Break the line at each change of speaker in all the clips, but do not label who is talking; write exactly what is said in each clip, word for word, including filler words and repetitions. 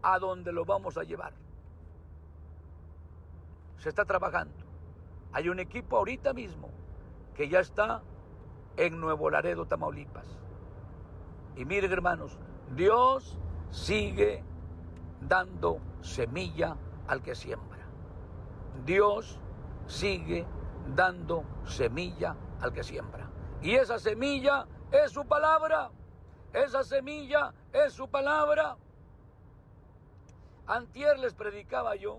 a donde lo vamos a llevar. Se está trabajando. Hay un equipo ahorita mismo que ya está en Nuevo Laredo, Tamaulipas. Y miren, hermanos, Dios sigue dando semilla al que siembra. Dios sigue dando semilla al que siembra. Y esa semilla es su palabra. Esa semilla es su palabra. Antier les predicaba yo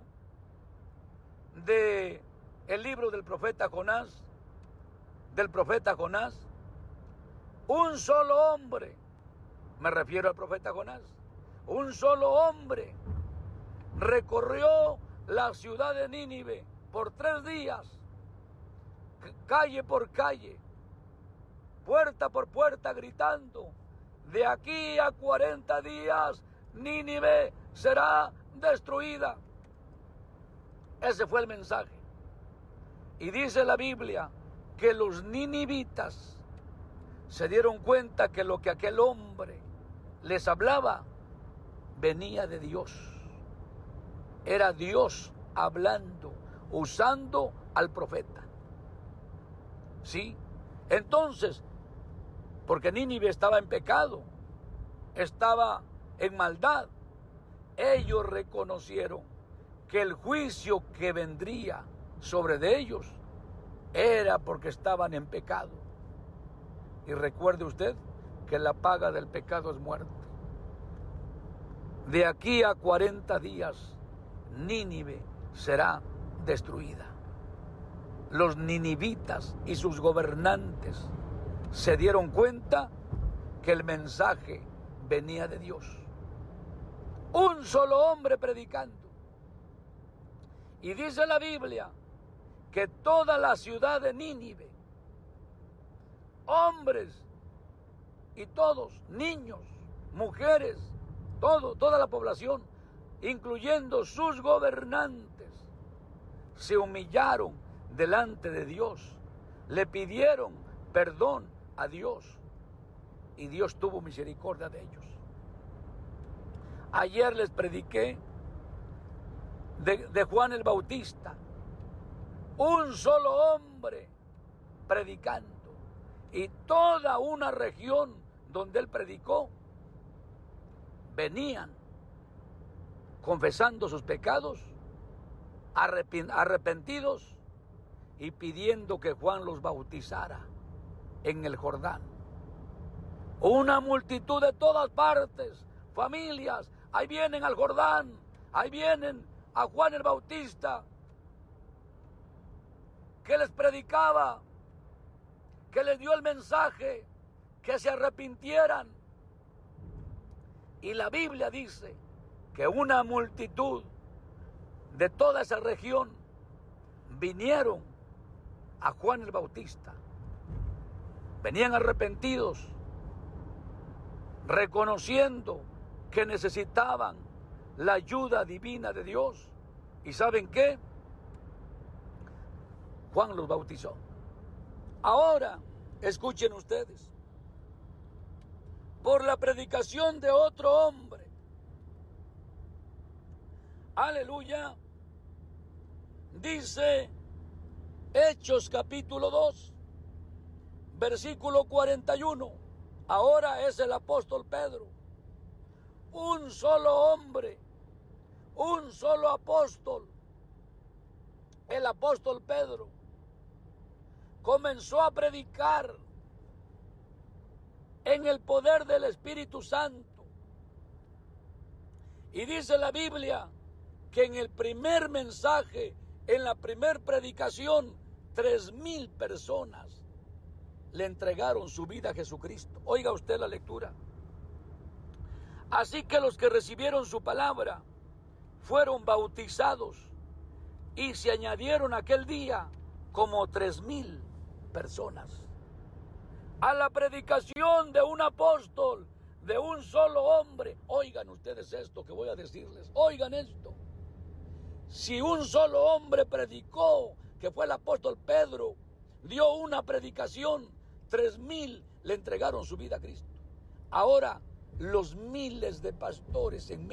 de el libro del profeta Jonás, del profeta Jonás. Un solo hombre, me refiero al profeta Jonás, un solo hombre recorrió la ciudad de Nínive por tres días, calle por calle, puerta por puerta, gritando: de aquí a cuarenta días Nínive será destruida. Ese fue el mensaje. Y dice la Biblia que los ninivitas se dieron cuenta que lo que aquel hombre les hablaba venía de Dios. Era Dios hablando, usando al profeta. ¿Sí? Entonces, porque Nínive estaba en pecado, estaba en maldad, ellos reconocieron que el juicio que vendría sobre de ellos era porque estaban en pecado. Y recuerde usted que la paga del pecado es muerte. De aquí a cuarenta días, Nínive será destruida. Los ninivitas y sus gobernantes se dieron cuenta que el mensaje venía de Dios. Un solo hombre predicando. Y dice la Biblia que toda la ciudad de Nínive, hombres y todos, niños, mujeres, todo, toda la población, incluyendo sus gobernantes, se humillaron delante de Dios, le pidieron perdón a Dios y Dios tuvo misericordia de ellos. Ayer les prediqué de, de Juan el Bautista, un solo hombre predicando, y toda una región donde él predicó venían confesando sus pecados, arrepentidos y pidiendo que Juan los bautizara en el Jordán. Una multitud de todas partes, familias, ahí vienen al Jordán, ahí vienen a Juan el Bautista, que les predicaba, que les dio el mensaje, que se arrepintieran. Y la Biblia dice que una multitud de toda esa región vinieron a Juan el Bautista. Venían arrepentidos, reconociendo que necesitaban la ayuda divina de Dios. ¿Y saben qué? Juan los bautizó. Ahora, escuchen ustedes, por la predicación de otro hombre, aleluya, dice Hechos capítulo dos, versículo cuarenta y uno, ahora es el apóstol Pedro, un solo hombre, un solo apóstol, el apóstol Pedro, comenzó a predicar en el poder del Espíritu Santo. Y dice la Biblia que en el primer mensaje, en la primer predicación, tres mil personas le entregaron su vida a Jesucristo. Oiga usted la lectura. Así que los que recibieron su palabra fueron bautizados y se añadieron aquel día como tres mil personas. A la predicación de un apóstol, de un solo hombre. Oigan ustedes esto que voy a decirles. Oigan esto. Si un solo hombre predicó, que fue el apóstol Pedro, dio una predicación, tres mil le entregaron su vida a Cristo. Ahora, los miles de pastores en